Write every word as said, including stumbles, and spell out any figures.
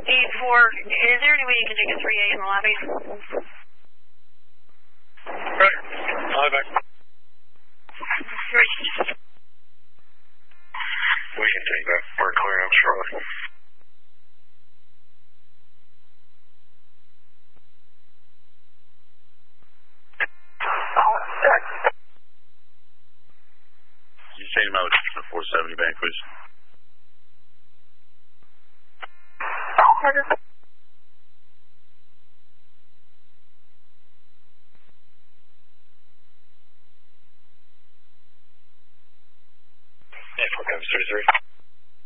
eight four, is there any way you can take a three eight in the lobby? Right. I'll be back. Three. We can take that. We're clear, I'm sure. You say him out the four seventy bank, please. Carter.